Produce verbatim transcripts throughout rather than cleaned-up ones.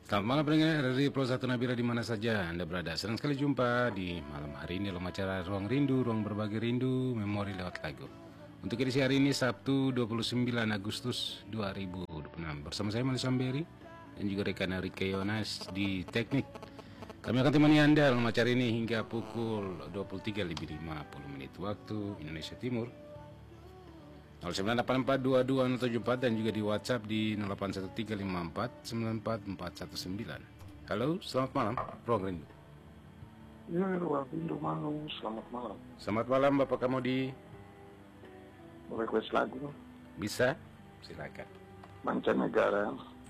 Selamat malam pendengar dari Pulau Satu Nabira di mana saja Anda berada. Senang sekali jumpa di malam hari ini dalam acara Ruang Rindu, Ruang Berbagi Rindu, Memori lewat lagu. Untuk edisi hari ini Sabtu dua puluh sembilan Agustus dua ribu dua puluh enam bersama saya Mali Samberi dan juga rekan Rike Yonas di teknik. Kami akan temani Anda dalam acara ini hingga pukul dua puluh tiga lebih lima puluh menit waktu Indonesia Timur. nol sembilan delapan empat dua dua nol tujuh empat dan juga di WhatsApp di nol delapan satu tiga lima empat sembilan empat empat satu sembilan. Halo, selamat malam, Ruang Rindu. Ya, Ruang Rindu malam, selamat malam. Selamat malam, Bapak Kamudi. Request lagu Bisa? Silakan. mancanegara.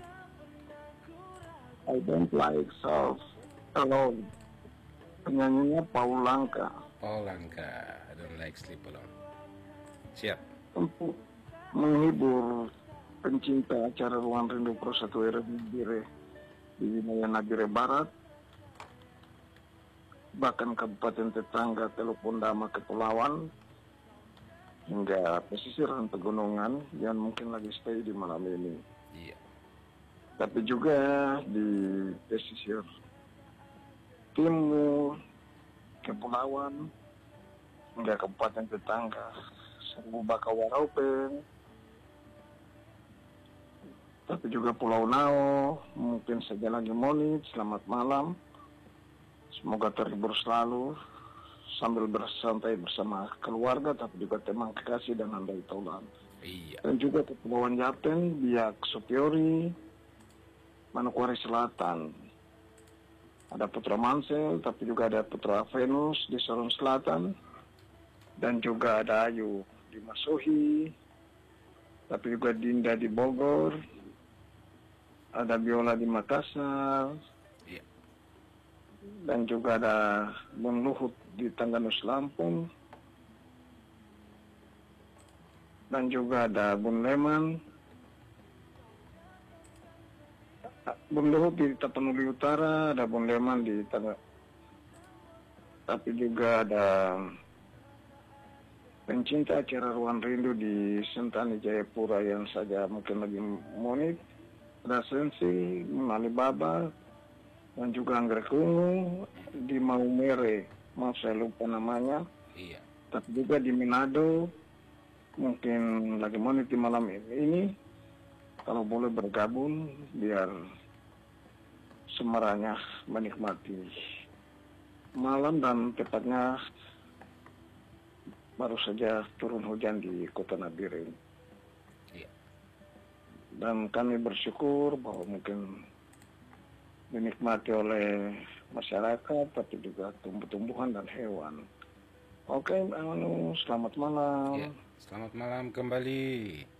I don't like self alone. Penyanyinya Paul Langka. Paul Langka, I don't like sleep alone. Siap. Untuk menghibur pencinta acara Ruang Rindu Pro satu R Nabire di wilayah Nabire Barat, bahkan kabupaten tetangga Teluk Pondama Kepulauan, hingga pesisir dan pegunungan yang mungkin lagi stay di malam ini. Iya. Tapi juga di pesisir timur, kepulauan, hingga kabupaten tetangga Serbu Bakawaraupen, tapi juga Pulau Nao, mungkin saja lagi Monit. Selamat malam, semoga terhibur selalu sambil bersantai bersama keluarga, tapi juga teman kekasih dan andai taulan. Iya. Dan juga Kepulauan Yapen, Biak Sopiori, Manokwari Selatan. Ada Putra Mansel, tapi juga ada Putra Venus di Sorong Selatan, dan juga ada Ayu di Masuhi, tapi juga Dinda di Bogor, ada Biola di Makassar, Iya. dan juga ada Bun Luhut di Tangganus Lampung, dan juga ada Bun Leman, Bun Luhut di Tapanuli Utara, ada Bun Leman di Tangga, tapi juga ada pencinta acara Ruang Rindu di Sentani Jayapura yang saja mungkin lagi Monit, ada Sensi, Alibaba, dan juga Anggrek Ungu di Maumere, maaf saya lupa namanya. Iya. Tapi juga di Manado, mungkin lagi Monit di malam ini. Kalau boleh bergabung biar semerahnya menikmati malam, dan tepatnya baru saja turun hujan di kota Nabire. Iya. Dan kami bersyukur bahwa mungkin dinikmati oleh masyarakat, tapi juga tumbuh-tumbuhan dan hewan. Oke, anu, selamat malam. Iya. Selamat malam kembali.